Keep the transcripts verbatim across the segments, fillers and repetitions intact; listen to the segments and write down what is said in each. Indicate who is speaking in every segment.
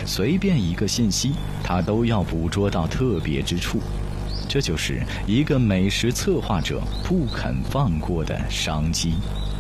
Speaker 1: 随便一个信息，他都要捕捉到特别之处。这就是一个美食策划者不肯放过的商机。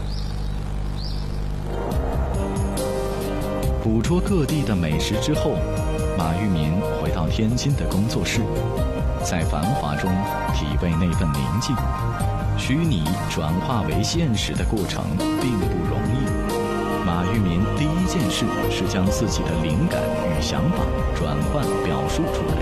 Speaker 1: 捕捉各地的美食之后，马玉民回到天津的工作室，在繁华中体味那份宁静。虚拟转化为现实的过程并不容易。马玉民第一件事是将自己的灵感与想法转换表述出来。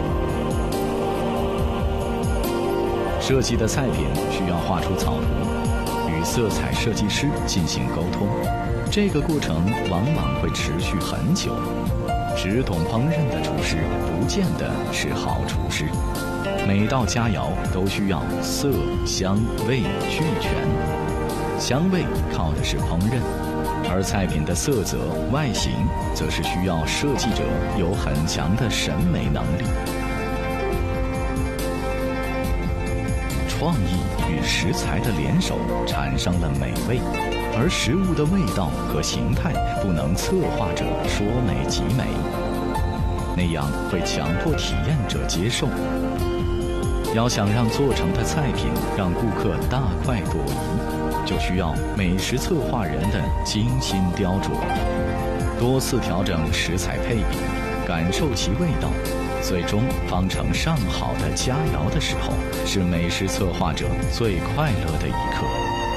Speaker 1: 设计的菜品需要画出草图，与色彩设计师进行沟通，这个过程往往会持续很久。只懂烹饪的厨师不见得是好厨师。每道佳肴都需要色香味俱全，香味靠的是烹饪，而菜品的色泽外形则是需要设计者有很强的审美能力。创意与食材的联手产生了美味，而食物的味道和形态不能策划者说美即美，那样会强迫体验者接受。要想让做成的菜品让顾客大快朵颐，就需要美食策划人的精心雕琢，多次调整食材配比，感受其味道，最终方成上好的佳肴的时候，是美食策划者最快乐的一刻。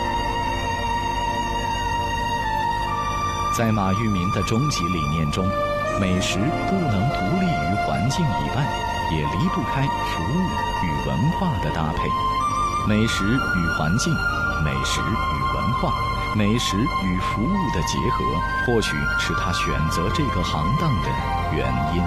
Speaker 1: 在马玉民的终极理念中，美食不能独立于环境以外，也离不开服务与文化的搭配。美食与环境，美食与文化，美食与服务的结合，或许是他选择这个行当的原因。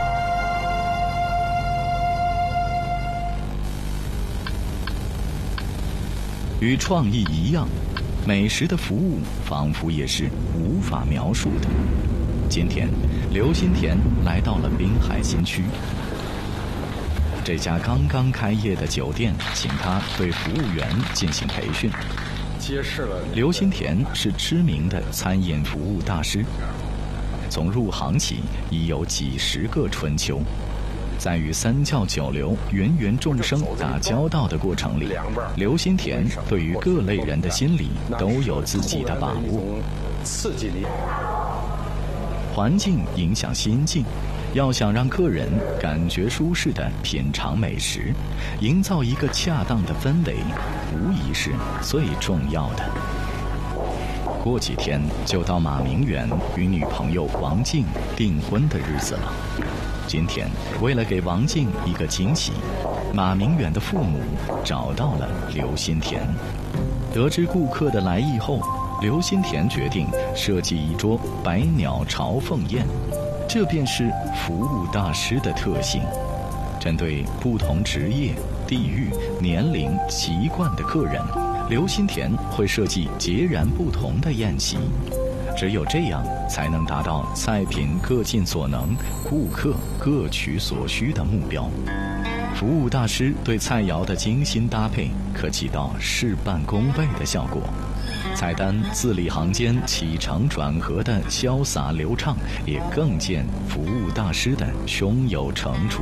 Speaker 1: 与创意一样，美食的服务仿佛也是无法描述的。今天，刘新田来到了滨海新区。这家刚刚开业的酒店请他对服务员进行培训。
Speaker 2: 揭示了
Speaker 1: 刘新田是知名的餐饮服务大师，从入行起已有几十个春秋。在与三教九流、芸芸众生打交道的过程里，刘新田对于各类人的心理都有自己的把握。
Speaker 2: 刺激力，
Speaker 1: 环境影响心境，要想让客人感觉舒适地品尝美食，营造一个恰当的氛围，无疑是最重要的。过几天就到马明远与女朋友王静订婚的日子了。今天为了给王静一个惊喜，马明远的父母找到了刘新田。得知顾客的来意后，刘新田决定设计一桌百鸟朝凤宴，这便是服务大师的特性。针对不同职业、地域、年龄、习惯的客人，刘新田会设计截然不同的宴席。只有这样，才能达到菜品各尽所能，顾客各取所需的目标。服务大师对菜肴的精心搭配，可起到事半功倍的效果。菜单字里行间起承转合的潇洒流畅，也更见服务大师的胸有成竹。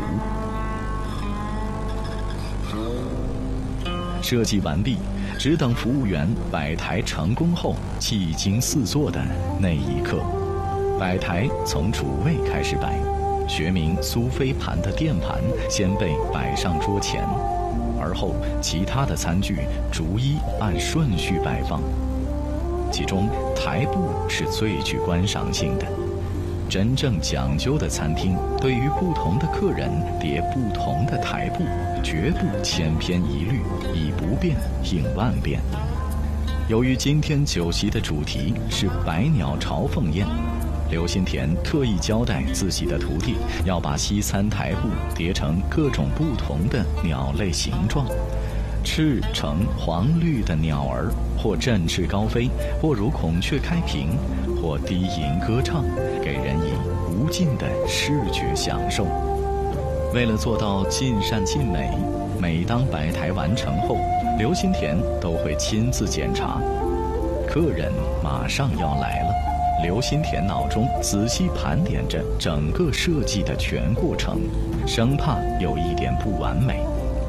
Speaker 1: 设计完毕，只等服务员摆台成功后，技惊四座的那一刻。摆台从主位开始摆，学名苏菲盘的垫盘先被摆上桌前，而后其他的餐具逐一按顺序摆放。其中台布是最具观赏性的。真正讲究的餐厅，对于不同的客人叠不同的台布，绝不千篇一律，以不变应万变。由于今天酒席的主题是百鸟朝凤宴，刘新田特意交代自己的徒弟要把西餐台布叠成各种不同的鸟类形状，赤橙黄绿的鸟儿，或振翅高飞，或如孔雀开屏，或低吟歌唱，给人以无尽的视觉享受。为了做到尽善尽美，每当摆台完成后，刘新田都会亲自检查。客人马上要来了， 刘新田脑中仔细盘点着整个设计的全过程，生怕有一点不完美。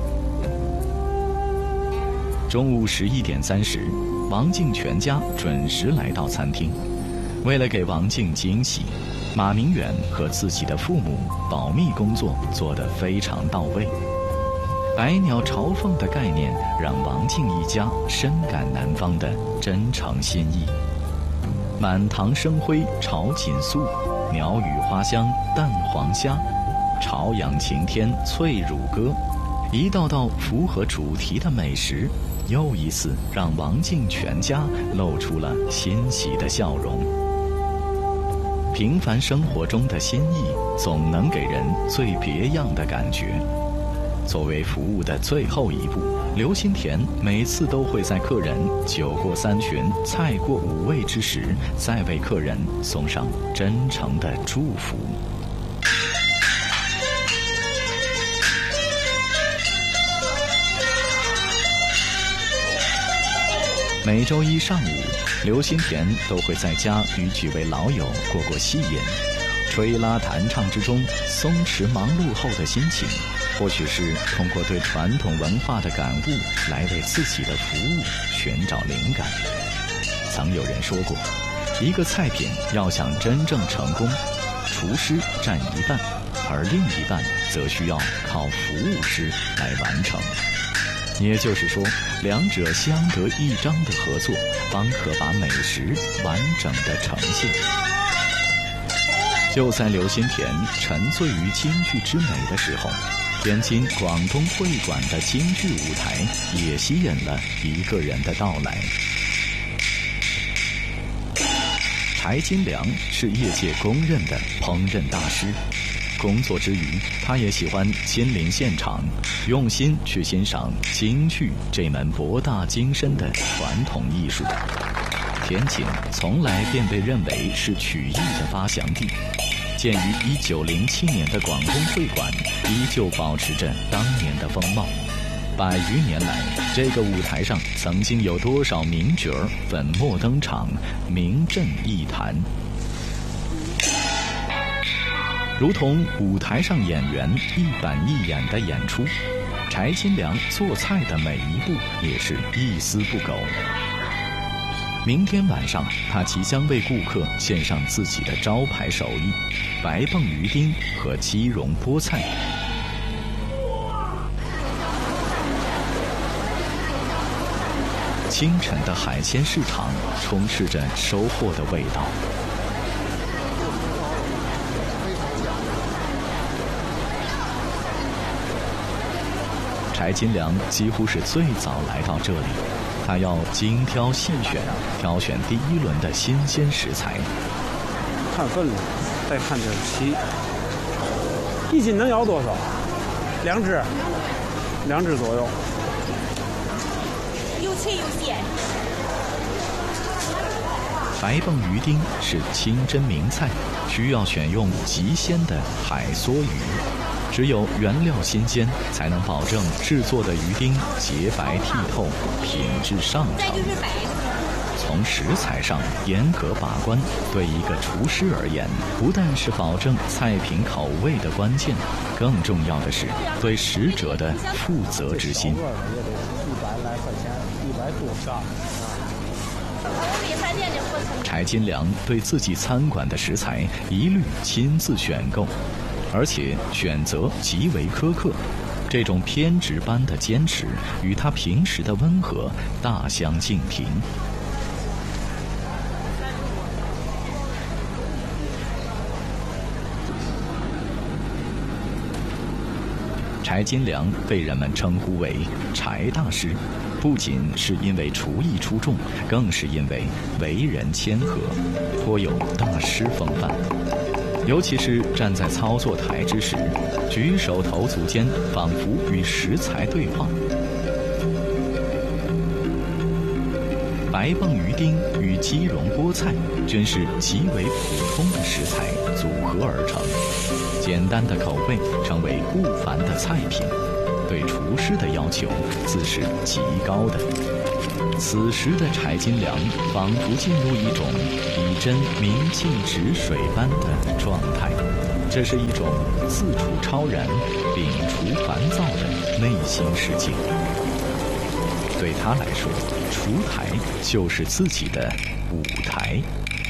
Speaker 1: 中午十一点三十，王静全家准时来到餐厅。为了给王静惊喜，马明远和自己的父母保密工作做得非常到位。百鸟朝凤的概念让王静一家深感南方的真诚心意。满堂生辉炒锦酥，鸟语花香蛋黄虾，朝阳晴天脆乳鸽，一道道符合主题的美食，又一次让王静全家露出了欣喜的笑容。平凡生活中的心意，总能给人最别样的感觉。作为服务的最后一步，刘新田每次都会在客人酒过三巡、菜过五味之时，再为客人送上真诚的祝福。每周一上午，刘新田都会在家与几位老友过过戏瘾，吹拉弹唱之中松弛忙碌后的心情，或许是通过对传统文化的感悟来为自己的服务寻找灵感。曾有人说过，一个菜品要想真正成功，厨师占一半，而另一半则需要靠服务师来完成。也就是说，两者相得益彰的合作，方可把美食完整的呈现。就在刘新田沉醉于京剧之美的时候，天津广东会馆的京剧舞台也吸引了一个人的到来。柴金良是业界公认的烹饪大师，工作之余，他也喜欢亲临现场，用心去欣赏京剧这门博大精深的传统艺术。天津从来便被认为是曲艺的发祥地，建于一九零七年的广东会馆依旧保持着当年的风貌。百余年来，这个舞台上曾经有多少名角儿粉墨登场，名震艺坛。如同舞台上演员一板一眼的演出，柴金良做菜的每一步也是一丝不苟。明天晚上，他即将为顾客献上自己的招牌手艺——白蹦鱼丁和鸡蓉菠菜。清晨的海鲜市场充斥着收获的味道。柴金良几乎是最早来到这里，他要精挑细选，挑选第一轮的新鲜食材。
Speaker 3: 看分量，再看这皮，一斤能要多少？两只，两只左右。
Speaker 4: 又脆又鲜。
Speaker 1: 白蹦鱼丁是清真名菜，需要选用极鲜的海梭鱼。只有原料新鲜，才能保证制作的鱼丁洁白剔透，品质上乘。从食材上严格把关，对一个厨师而言，不但是保证菜品口味的关键，更重要的是对食者的负责之心。柴金良对自己餐馆的食材一律亲自选购，而且选择极为苛刻，这种偏执般的坚持与他平时的温和大相径庭。柴金良被人们称呼为柴大师，不仅是因为厨艺出众，更是因为为人谦和，颇有大师风范。尤其是站在操作台之时，举手投足间仿佛与食材对话。白蹦鱼丁与鸡蓉菠菜均是极为普通的食材组合而成，简单的口味成为不凡的菜品，对厨师的要求自是极高的。 此时的柴金良仿佛进入一种以针明镜止水般的状态，这是一种自处超然、摒除烦躁的内心世界。对他来说，厨台就是自己的舞台。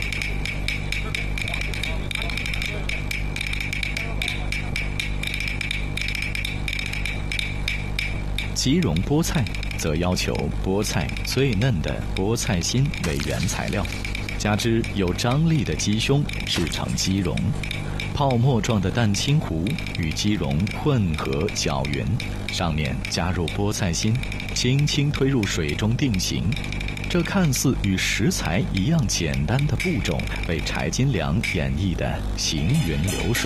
Speaker 1: 即溶菠菜则要求菠菜最嫩的菠菜心为原材料，加之有张力的鸡胸制成鸡蓉，泡沫状的蛋清糊与鸡蓉混合搅匀，上面加入菠菜心，轻轻推入水中定型。这看似与食材一样简单的步骤，被柴金良演绎得行云流水。